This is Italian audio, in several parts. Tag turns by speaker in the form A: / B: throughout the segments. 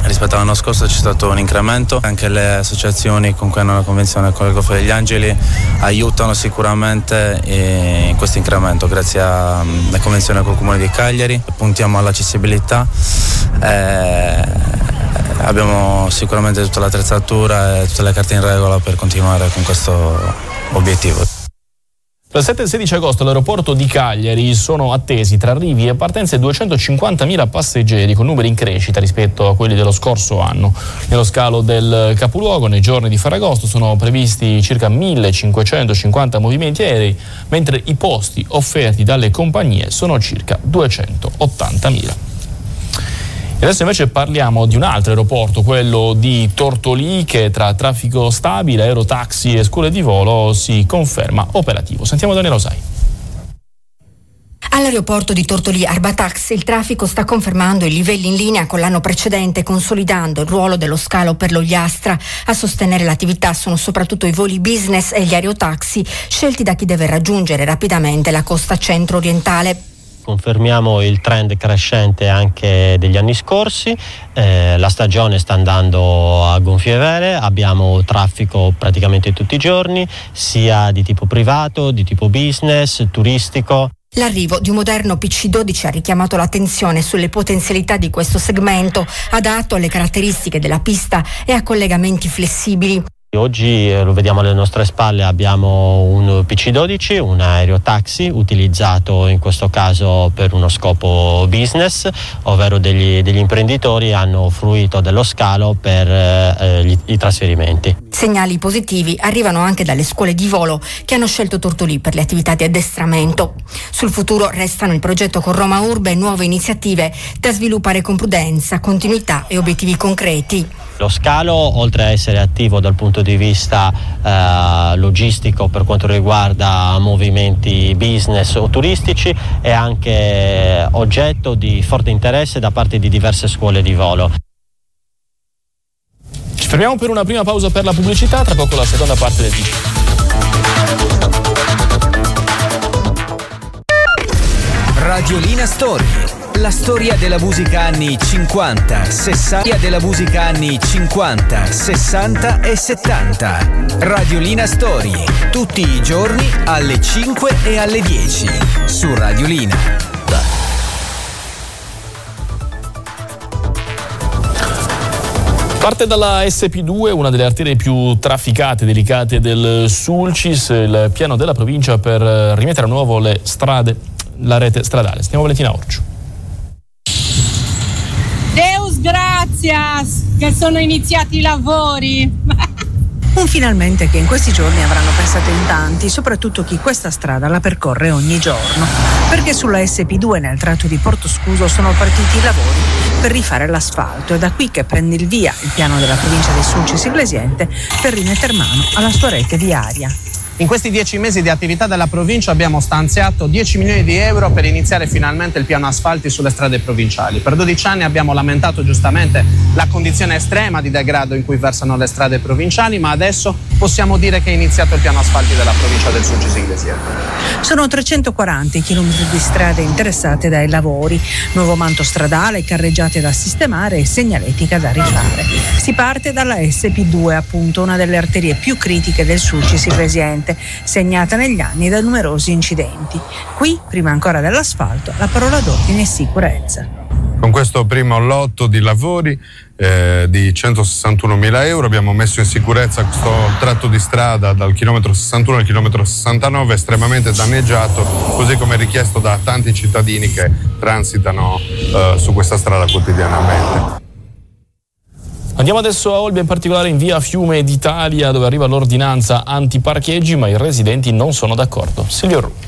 A: Rispetto all'anno scorso c'è stato un incremento, anche le associazioni con cui hanno la convenzione con il Golfo degli Angeli aiutano sicuramente in questo incremento grazie alla convenzione col Comune di Cagliari. Puntiamo all'accessibilità, abbiamo sicuramente tutta l'attrezzatura e tutte le carte in regola per continuare con questo obiettivo.
B: Dal 7 al 16 agosto all'aeroporto di Cagliari sono attesi tra arrivi e partenze 250.000 passeggeri, con numeri in crescita rispetto a quelli dello scorso anno. Nello scalo del capoluogo nei giorni di Ferragosto sono previsti circa 1.550 movimenti aerei, mentre i posti offerti dalle compagnie sono circa 280.000. E adesso invece parliamo di un altro aeroporto, quello di Tortolì, che tra traffico stabile, aerotaxi e scuole di volo si conferma operativo. Sentiamo Daniela Osai.
C: All'aeroporto di Tortolì Arbatax il traffico sta confermando i livelli in linea con l'anno precedente, consolidando il ruolo dello scalo per l'Ogliastra. A sostenere l'attività sono soprattutto i voli business e gli aerotaxi, scelti da chi deve raggiungere rapidamente la costa centro-orientale.
D: Confermiamo il trend crescente anche degli anni scorsi, la stagione sta andando a gonfie vele, abbiamo traffico praticamente tutti i giorni, sia di tipo privato, di tipo business, turistico.
C: L'arrivo di un moderno PC-12 ha richiamato l'attenzione sulle potenzialità di questo segmento, adatto alle caratteristiche della pista e a collegamenti flessibili.
D: Oggi lo vediamo alle nostre spalle, abbiamo un PC-12, un aerotaxi utilizzato in questo caso per uno scopo business, ovvero degli imprenditori hanno fruito dello scalo per i trasferimenti.
C: Segnali positivi arrivano anche dalle scuole di volo che hanno scelto Tortolì per le attività di addestramento. Sul futuro restano il progetto con Roma Urbe e nuove iniziative da sviluppare con prudenza, continuità e obiettivi concreti.
D: Lo scalo, oltre a essere attivo dal punto di vista logistico per quanto riguarda movimenti business o turistici, è anche oggetto di forte interesse da parte di diverse scuole di volo.
B: Ci fermiamo per una prima pausa per la pubblicità, tra poco la seconda parte del TG.
E: Radiolina Story. La storia della musica anni 50, 60, della musica anni 50, 60 e 70. Radiolina Story, tutti i giorni alle 5 e alle 10 su Radiolina.
B: Parte dalla SP2, una delle arterie più trafficate e delicate del Sulcis, il piano della provincia per rimettere a nuovo le strade, la rete stradale. Sentiamo Valentina Orciu.
F: Deus gratias, che sono iniziati i lavori.
G: Un finalmente che in questi giorni avranno pensato in tanti, soprattutto chi questa strada la percorre ogni giorno, perché sulla SP2 nel tratto di Porto Scuso sono partiti i lavori per rifare l'asfalto. È da qui che prende il via il piano della provincia del Sulcis Iglesiente per rimetter mano alla sua rete viaria.
H: In questi 10 mesi di attività della provincia abbiamo stanziato 10 milioni di euro per iniziare finalmente il piano asfalti sulle strade provinciali. Per 12 anni abbiamo lamentato giustamente la condizione estrema di degrado in cui versano le strade provinciali, ma adesso possiamo dire che è iniziato il piano asfalti della provincia del Sulcis Iglesiente.
G: Sono 340 i chilometri di strade interessate dai lavori, nuovo manto stradale, carreggiate da sistemare e segnaletica da rifare. Si parte dalla SP2, appunto, una delle arterie più critiche del Sulcis Iglesiente, segnata negli anni da numerosi incidenti. Qui, prima ancora dell'asfalto, la parola d'ordine è sicurezza.
I: Con questo primo lotto di lavori di 161.000 euro abbiamo messo in sicurezza questo tratto di strada dal chilometro 61 al chilometro 69 estremamente danneggiato, così come richiesto da tanti cittadini che transitano su questa strada quotidianamente.
B: Andiamo adesso a Olbia, in particolare in via Fiume d'Italia, dove arriva l'ordinanza antiparcheggi, ma i residenti non sono d'accordo. Silvio Ru.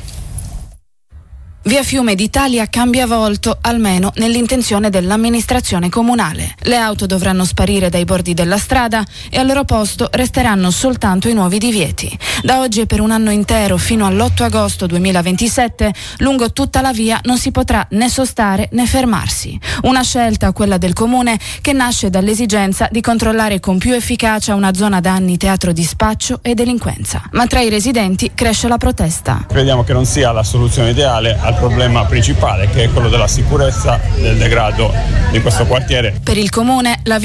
J: Via Fiume d'Italia cambia volto, almeno nell'intenzione dell'amministrazione comunale. Le auto dovranno sparire dai bordi della strada e al loro posto resteranno soltanto i nuovi divieti. Da oggi e per un anno intero, fino all'8 agosto 2027, lungo tutta la via non si potrà né sostare né fermarsi. Una scelta, quella del comune, che nasce dall'esigenza di controllare con più efficacia una zona da anni teatro di spaccio e delinquenza. Ma tra i residenti cresce la protesta.
K: Crediamo che non sia la soluzione ideale al problema principale, che è quello della sicurezza, del degrado di questo quartiere.
J: Per il comune la